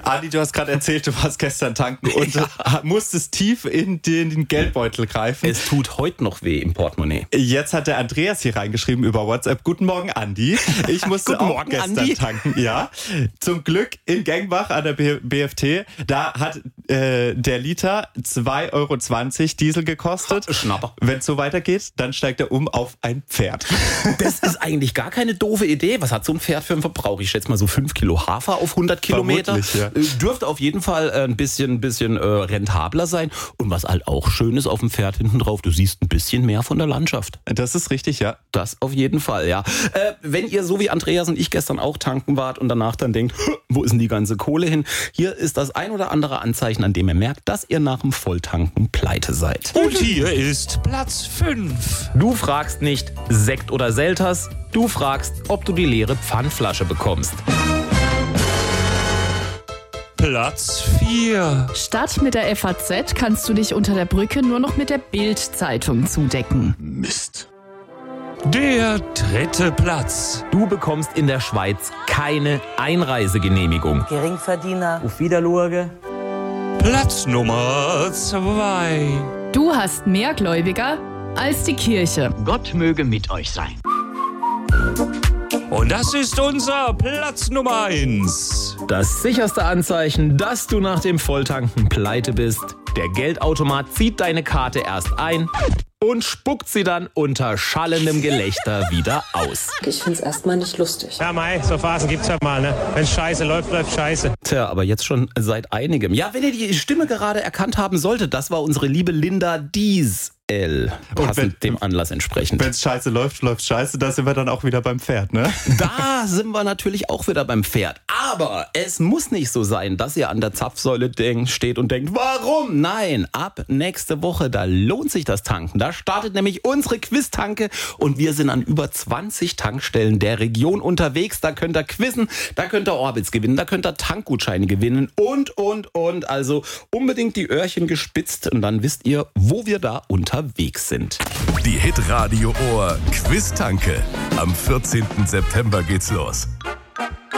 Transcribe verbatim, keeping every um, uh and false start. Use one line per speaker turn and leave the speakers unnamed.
Andi, du hast gerade erzählt, du warst gestern tanken und
Ja.
musstest tief in den Geldbeutel greifen.
Es tut heute noch weh im Portemonnaie.
Jetzt hat der Andreas hier reingeschrieben über WhatsApp. Guten Morgen, Andi. Ich musste
Guten
auch
Morgen,
gestern
Andi.
tanken. Ja. Zum Glück in Gengbach an der B- BFT. Da hat äh, der Liter zwei Euro zwanzig Diesel gekostet.
Schnapper.
Wenn es so weitergeht, dann steigt er um auf ein Pferd.
Das ist eigentlich gar keine doofe Idee. Was hat so ein Pferd für einen Verbrauch? Ich schätze mal so fünf Kilo Hafer auf hundert Kilometer.
Vermutlich, ja.
Äh, Dürfte auf jeden Fall äh, ein bisschen, bisschen äh, rentabler sein. Und was halt auch schön ist auf dem Pferd hinten drauf, du siehst ein bisschen mehr von der Landschaft.
Das ist richtig, ja.
Das auf jeden Fall, ja. Äh, wenn ihr so wie Andreas und ich gestern auch tanken wart und danach dann denkt, wo ist denn die ganze Kohle hin? Hier ist das ein oder andere Anzeichen, an dem ihr merkt, dass ihr nach dem Volltanken pleite seid.
Und hier ist Platz fünf.
Du fragst nicht Sekt oder Selters, du fragst, ob du die leere Pfandflasche bekommst.
Platz vier.
Statt mit der F A Z kannst du dich unter der Brücke nur noch mit der Bild-Zeitung zudecken.
Mist. Der dritte Platz.
Du bekommst in der Schweiz keine Einreisegenehmigung.
Geringverdiener, auf Wiedersehen.
Platz Nummer zwei.
Du hast mehr Gläubiger als die Kirche.
Gott möge mit euch sein.
Und das ist unser Platz Nummer eins.
Das sicherste Anzeichen, dass du nach dem Volltanken pleite bist. Der Geldautomat zieht deine Karte erst ein und spuckt sie dann unter schallendem Gelächter wieder aus.
Ich find's erstmal nicht lustig.
Ja, mei, so Phasen gibt's ja mal, ne? Wenn scheiße läuft, läuft scheiße.
Tja, aber jetzt schon seit einigem. Ja, wenn ihr die Stimme gerade erkannt haben solltet, das war unsere liebe Linda Diesel. Passend
wenn-
dem Anlass entsprechend.
Wenn es scheiße läuft, läuft scheiße. Da sind wir dann auch wieder beim Pferd, ne?
Da sind wir natürlich auch wieder beim Pferd. Aber es muss nicht so sein, dass ihr an der Zapfsäule denk, steht und denkt, warum? Nein, ab nächste Woche, da lohnt sich das Tanken. Da startet nämlich unsere Quiz-Tanke und wir sind an über zwanzig Tankstellen der Region unterwegs. Da könnt ihr quizzen, da könnt ihr Orbits gewinnen, da könnt ihr Tankgutscheine gewinnen und, und, und. Also unbedingt die Öhrchen gespitzt und dann wisst ihr, wo wir da unterwegs sind.
Die Hitradio Ohr Quiz-Tanke. Am vierzehnten September geht's los.